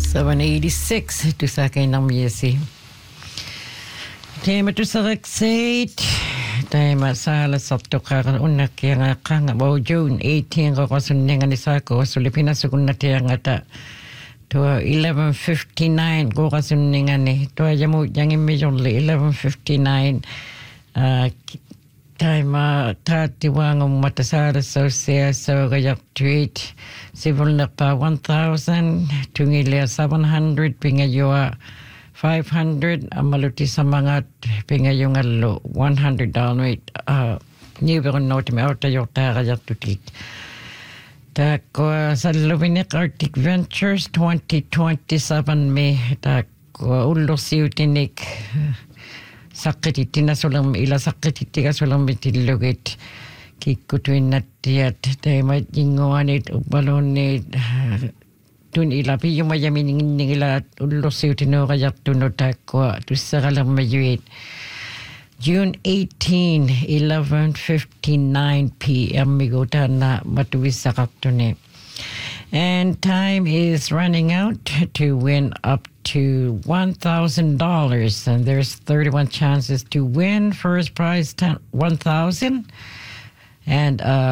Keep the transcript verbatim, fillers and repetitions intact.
seven eighty-six tu sa kay nam yesi. Tema tu sa rexate. Tema sala satto karan unna kaya kanga bo June eighteen ko kasun nenga ni sa ko sulipina sukunna tiya ngata. To eleven fifty-nine ko kasun nenga ni. To jamu jangi mejonli eleven fifty-nine. Uh, Time tatiwang matasara so siya so gayak tweet civil na pa one thousand tungilya seven hundred pingayoa five hundred amaluti sa mga pingayong alo one hundred downweight uh nibiron note me auto yo ta gayak tutik ta ko sa Lubinik Arctic Ventures twenty twenty-seven me ta ko ulo siutinik sakit tina solang ila sakit tika solang mitilugit kikutuin natiat tay majingoanit balonit tun ila pi yung mayamin nila ulosi utino kayak tunota ko tu sagalang mayuit June eighteenth eleven fifty-nine p.m. miguta na matuwis sa kaktune. And time is running out to win up to one thousand dollars. And there's thirty-one chances to win. First prize, one thousand dollars. And uh,